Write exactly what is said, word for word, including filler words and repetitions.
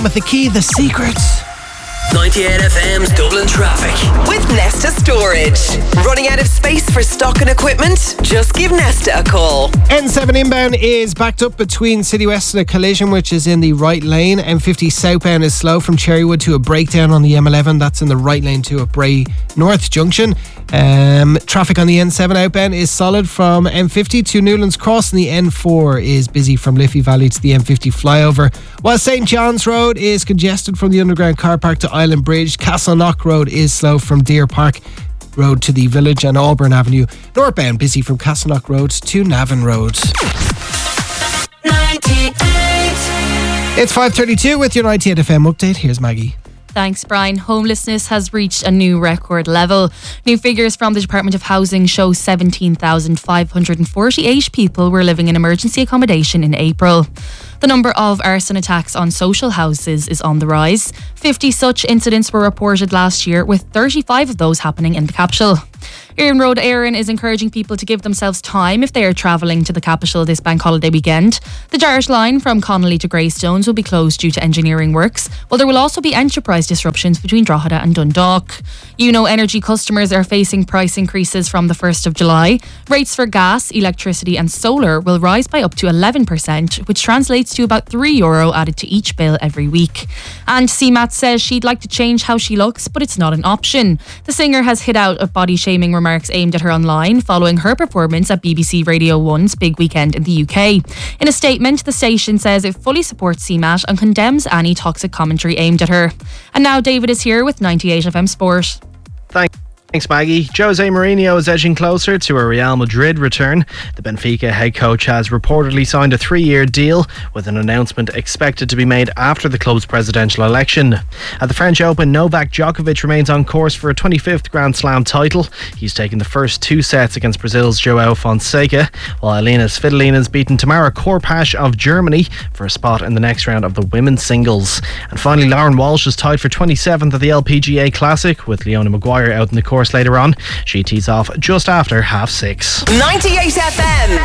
With the key, The Secret. ninety-eight F M's Dublin traffic. With Nesta Storage. Running out of space for stock and equipment? Just give Nesta a call. N seven inbound is backed up between City West and a collision which is in the right lane. M fifty southbound is slow from Cherrywood to a breakdown on the M eleven. That's in the right lane to a Bray North Junction. Um, traffic on the N seven outbound is solid from M fifty to Newlands Cross, and the N four is busy from Liffey Valley to the M fifty flyover. While St John's Road is congested from the underground car park to Island Bridge. Castleknock Road is slow from Deer Park Road to the Village, and Auburn Avenue northbound busy from Castleknock Road to Navan Road. ninety-eight It's five thirty-two with your ninety-eight F M update. Here's Maggie. Thanks, Brian. Homelessness has reached a new record level. New figures from the Department of Housing show seventeen thousand five hundred forty-eight people were living in emergency accommodation in April. The number of arson attacks on social houses is on the rise. fifty such incidents were reported last year, with thirty-five of those happening in the capital. Ian Road Éireann is encouraging people to give themselves time if they are travelling to the capital this bank holiday weekend. The Dart line from Connolly to Greystones will be closed due to engineering works, while there will also be enterprise disruptions between Drogheda and Dundalk. You know, energy customers are facing price increases from the first of July. Rates for gas, electricity and solar will rise by up to eleven percent, which translates to about three euro added to each bill every week. And C MAT says she'd like to change how she looks, but it's not an option. The singer has hit out at body shaming remarks aimed at her online following her performance at B B C Radio one's Big Weekend in the U K. In a statement, the station says it fully supports C MAT and condemns any toxic commentary aimed at her. And now David is here with ninety-eight F M Sport. Thanks. Thanks, Maggie. Jose Mourinho is edging closer to a Real Madrid return. The Benfica head coach has reportedly signed a three-year deal, with an announcement expected to be made after the club's presidential election. At the French Open, Novak Djokovic remains on course for a twenty-fifth Grand Slam title. He's taken the first two sets against Brazil's João Fonseca, while Elena Svitolina has beaten Tamara Korpasz of Germany for a spot in the next round of the women's singles. And finally, Lauren Walsh is tied for twenty-seventh at the L P G A Classic, with Leona Maguire out in the course later on. She tees off just after half six. ninety-eight F M.